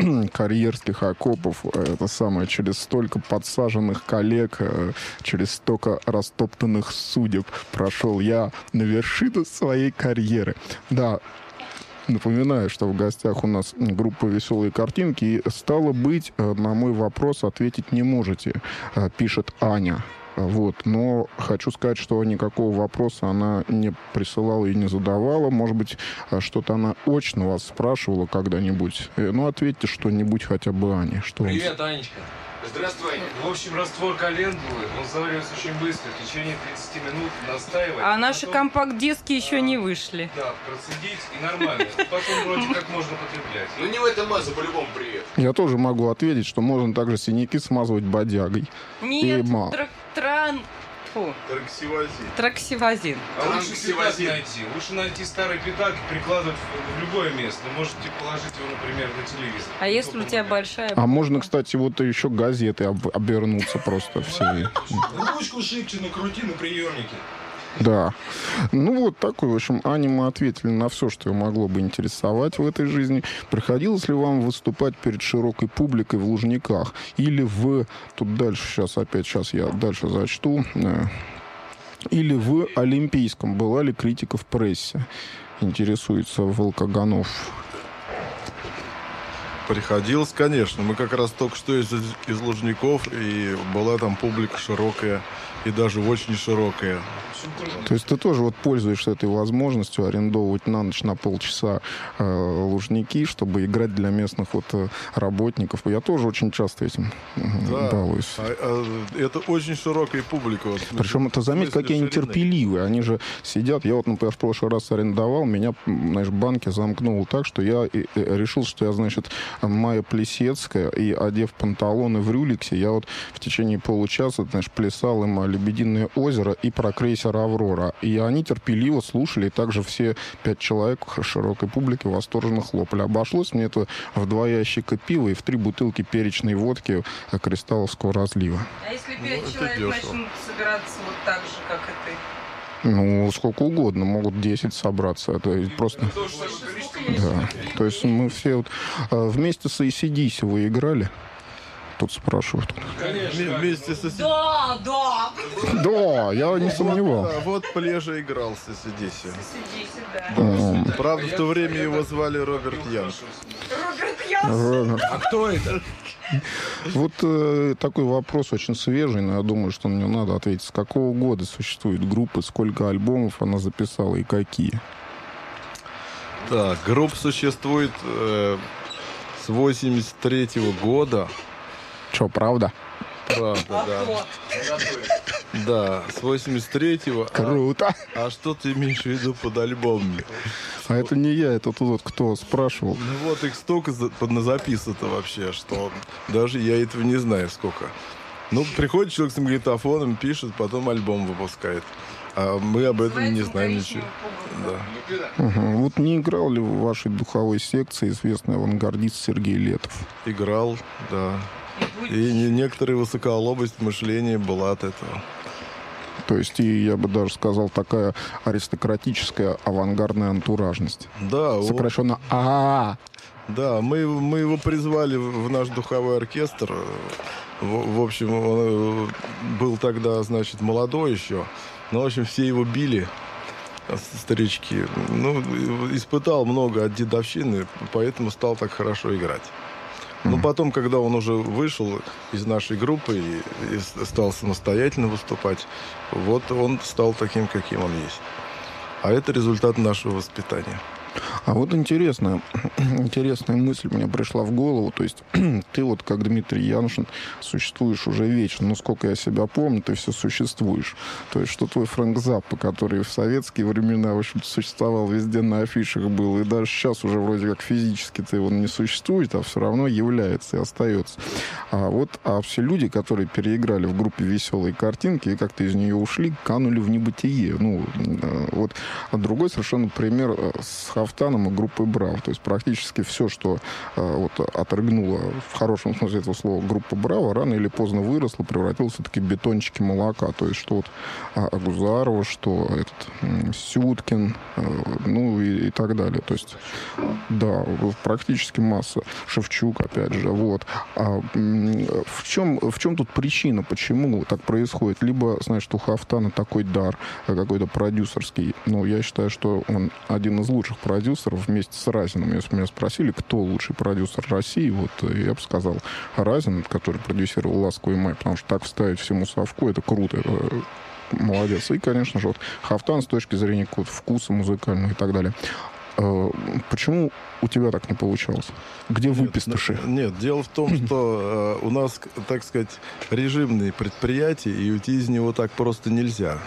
карьерских окопов, это самое, через столько подсаженных коллег, через столько растоптанных судеб прошел я на вершину своей карьеры. Да, напоминаю, что в гостях у нас группа «Веселые картинки», и, стало быть, на мой вопрос ответить не можете, пишет Аня. Вот. Но хочу сказать, что никакого вопроса она не присылала и не задавала. Может быть, что-то она очно вас спрашивала когда-нибудь. Ну, ответьте что-нибудь хотя бы Ане. Что Привет, Анечка. Здравствуй, Аня. В общем, раствор календулы, он заваривается очень быстро, в течение 30 минут настаивать. А наши компакт-диски еще не вышли. Да, процедить и нормально. Потом вроде как можно потреблять. Ну не в этом маза, по-любому привет. Я тоже могу ответить, что можно также синяки смазывать бодягой. Нет, Траксивазин. траксивазин. А лучше пятак найти. Лучше найти старый пятак и прикладывать в любое место. Можете положить его, например, на телевизор. А если у тебя большая... А можно, кстати, вот еще газеты обернуться просто все. Ручку шибче накрути на приемнике. Да. Ну вот такой, в общем, Ане мы ответили на все, что ее могло бы интересовать в этой жизни. Приходилось ли вам выступать перед широкой публикой в Лужниках? Или в... Тут дальше, сейчас я дальше зачту. Или в Олимпийском. Была ли критика в прессе? Интересуется Волкоганов. Приходилось, конечно. Мы как раз только что из Лужников, и была там публика широкая, и даже очень широкая. То есть ты тоже вот пользуешься этой возможностью арендовывать на ночь на полчаса Лужники, чтобы играть для местных вот работников. Я тоже очень часто этим балуюсь. Это очень широкая публика. Вот, причем это, заметь, какие они терпеливые. Они же сидят. Я вот, например, в прошлый раз арендовал, меня, знаешь, банки замкнуло так, что я решил, что я, значит, Майя Плесецкая, и, одев панталоны в рюликсе, я вот в течение получаса, знаешь, плясал им «Лебединое озеро» и про крейсер «Аврора». И они терпеливо слушали, и также все 5 человек широкой публики восторженно хлопали. Обошлось мне это в 2 ящика пива и в 3 бутылки перечной водки кристалловского разлива. А если 5 человек начнут собираться вот так же, как и ты? Ну, сколько угодно. Могут 10 собраться. Это просто... Да. То есть мы все вот... Вместе с AC/DC вы играли? Тут спрашивают. Конечно. Вместе с Да! Да, я не сомневался. Да, вот Плежа играл с AC/DC. Да. Правда, в то время его звали Роберт Янг. Роберт Янс? А кто это? Вот такой вопрос очень свежий, но я думаю, что на него надо ответить. С какого года существует группа, сколько альбомов она записала и какие? Так, группа существует с 83-го года. Что, правда? Правда, да. Да, с 83-го. Круто. А что ты имеешь в виду под альбомами? А это не я, это тот, кто спрашивал. Ну вот их столько записано-то вообще, что даже я этого не знаю сколько. Ну, приходит человек с магнитофоном, пишет, потом альбом выпускает. А мы об этом не знаем ничего. Да. Вот не играл ли в вашей духовой секции известный авангардист Сергей Летов? Играл, да. И некоторая высоколобость мышления была от этого. То есть, и я бы даже сказал, такая аристократическая авангардная антуражность. Да. Сокращенно ААА. Да, мы его призвали в наш духовой оркестр. В общем, он был тогда, значит, молодой еще. Но, в общем, все его били, старички. Ну, испытал много от дедовщины, поэтому стал так хорошо играть. Но потом, когда он уже вышел из нашей группы и стал самостоятельно выступать, вот он стал таким, каким он есть. А это результат нашего воспитания. А вот интересная мысль мне пришла в голову. То есть ты вот, как Дмитрий Янушин, существуешь уже вечно. Ну, сколько я себя помню, ты все существуешь. То есть что твой Фрэнк Заппа, который в советские времена, в общем-то, существовал везде на афишах был, и даже сейчас уже вроде как физически-то он не существует, а все равно является и остается. А все люди, которые переиграли в группе «Веселые картинки» и как-то из нее ушли, канули в небытие. Ну, вот. А другой совершенно пример с Хафтаном и группой Браво. То есть практически все, что вот отрыгнуло в хорошем смысле этого слова группа Браво, рано или поздно выросло, превратилось в такие бетончики молока. То есть что вот Агузарова, что этот Сюткин, ну и так далее. То есть, да, практически масса. Шевчук, опять же, вот. А в чем тут причина, почему так происходит? Либо, значит, у Хафтана такой дар какой-то продюсерский. Ну, я считаю, что он один из лучших продюсеров вместе с Разиным. Если меня спросили, кто лучший продюсер России, вот я бы сказал Разин, который продюсировал «Ласковый май», потому что так вставить всему совку, это круто, это молодец. И, конечно же, вот Хафтан с точки зрения какого-то вкуса музыкального и так далее. Почему у тебя так не получалось? Где выпистыши? Нет, дело в том, что у нас, так сказать, режимные предприятия, и уйти из него так просто нельзя.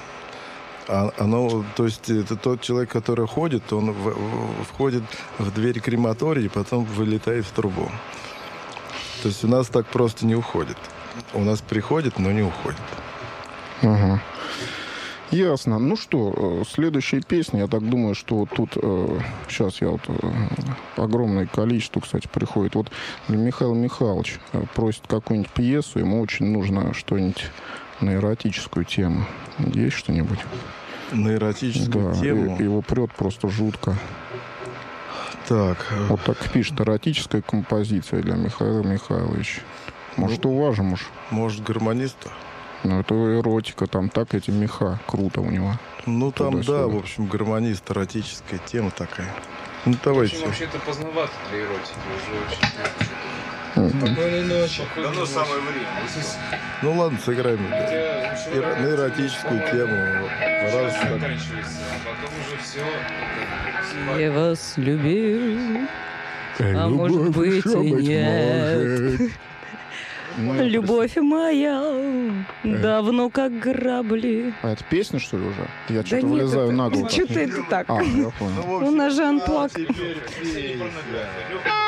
Оно, то есть это тот человек, который ходит, он входит в дверь крематория и потом вылетает в трубу. То есть у нас так просто не уходит. У нас приходит, но не уходит. Ага. Ясно. Ну что, следующая песня, я так думаю, что вот тут сейчас я вот огромное количество, кстати, приходит. Вот Михаил Михайлович просит какую-нибудь пьесу, ему очень нужно что-нибудь на эротическую тему. Есть что-нибудь? На эротическую тему? Его прет просто жутко. Так. Вот так пишет: эротическая композиция для Михаила Михайловича. Может, уважим уж? Может, гармониста? Ну, это эротика, там так эти меха, круто у него. Ну, там, да, в общем, гармонист, эротическая тема такая. Ну, давайте. Очень вообще-то поздновато для эротики уже очень. Спокойной ночи. Давно самое время. Ну, ладно, сыграем на эротическую тему. Раз заканчивается, а потом уже все. Я вас любил, а может быть и нет. Любовь моя, давно как грабли. А это песня, что ли, уже? Я что-то вылезаю нагло. Что-то это так. Я понял. У нас же анплак. Теперь